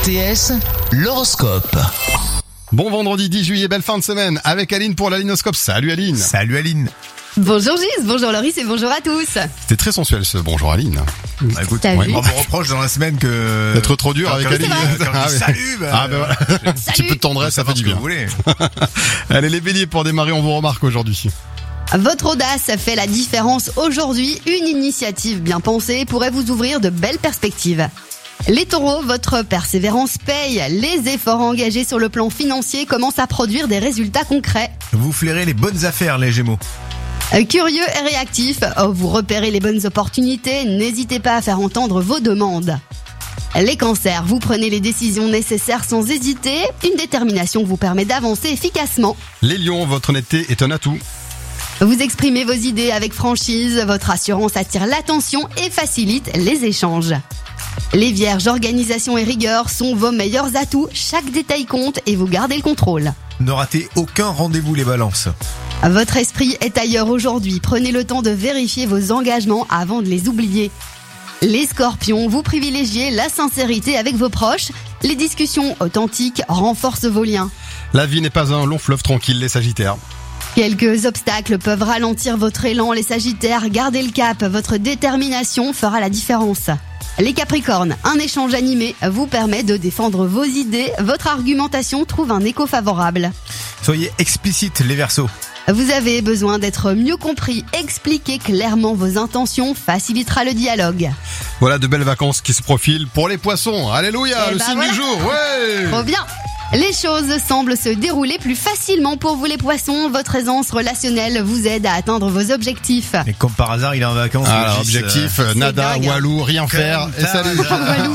RCS, l'horoscope. Bon vendredi 10 juillet, belle fin de semaine avec Aline pour l'Alinoscope. Salut Aline. Salut Aline. Bonjour Gis, bonjour Loris et bonjour à tous. C'était très sensuel ce bonjour Aline. Bah, écoute, T'as vu on me reproche dans la semaine que... D'être trop dur avec Aline. Salut Voilà. Un petit peu de tendresse, ça fait du bien. Vous voulez. Allez les béliers, pour démarrer, on vous remarque aujourd'hui. Votre audace fait la différence aujourd'hui. Une initiative bien pensée pourrait vous ouvrir de belles perspectives. Les taureaux, votre persévérance paye. Les efforts engagés sur le plan financier commencent à produire des résultats concrets. Vous flairez les bonnes affaires, les Gémeaux. Curieux et réactif, vous repérez les bonnes opportunités, n'hésitez pas à faire entendre vos demandes. Les cancers, vous prenez les décisions nécessaires sans hésiter. Une détermination vous permet d'avancer efficacement. Les lions, votre honnêteté est un atout. Vous exprimez vos idées avec franchise, votre assurance attire l'attention et facilite les échanges. Les vierges, organisation et rigueur sont vos meilleurs atouts, chaque détail compte et vous gardez le contrôle. Ne ratez aucun rendez-vous, les balances. Votre esprit est ailleurs aujourd'hui, prenez le temps de vérifier vos engagements avant de les oublier. Les scorpions, vous privilégiez la sincérité avec vos proches, les discussions authentiques renforcent vos liens. La vie n'est pas un long fleuve tranquille, les sagittaires. Quelques obstacles peuvent ralentir votre élan, les sagittaires, gardez le cap, votre détermination fera la différence. Les capricornes, un échange animé vous permet de défendre vos idées, votre argumentation trouve un écho favorable. Soyez explicites, les Verseaux. Vous avez besoin d'être mieux compris, expliquez clairement vos intentions facilitera le dialogue. Voilà de belles vacances qui se profilent pour les poissons. Alléluia, Eh le ben signe voilà. du jour, ouais. Trop bien. Les choses semblent se dérouler plus facilement pour vous les poissons, votre aisance relationnelle vous aide à atteindre vos objectifs. Et comme par hasard, il est en vacances. Alors, Gis, objectif, nada, dingue, hein. walou, rien faire, et salut. Walou.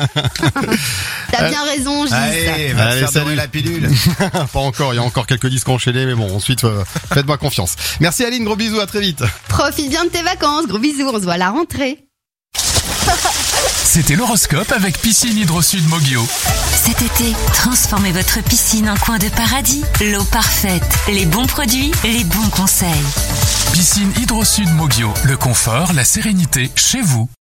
T'as bien raison Gis. Allez, va Allez, te faire salut. dorer la pilule. Pas encore, il y a encore quelques disques enchaînés, mais bon, ensuite, faites-moi confiance. Merci Aline, gros bisous, à très vite. Profite bien de tes vacances, gros bisous, on se voit à la rentrée. C'était l'horoscope avec Piscine Hydro-Sud Mogio. Cet été, transformez votre piscine en coin de paradis. L'eau parfaite, les bons produits, les bons conseils. Piscine Hydro-Sud Mogio. Le confort, la sérénité, chez vous.